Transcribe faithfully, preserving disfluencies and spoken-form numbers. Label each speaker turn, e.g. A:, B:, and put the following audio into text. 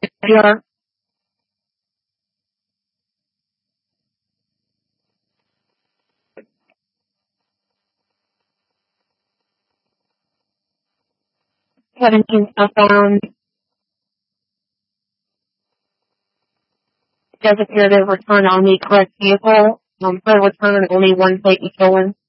A: Your seventeen southbound does appear to return on the correct vehicle. Um, for return, only one plate was stolen.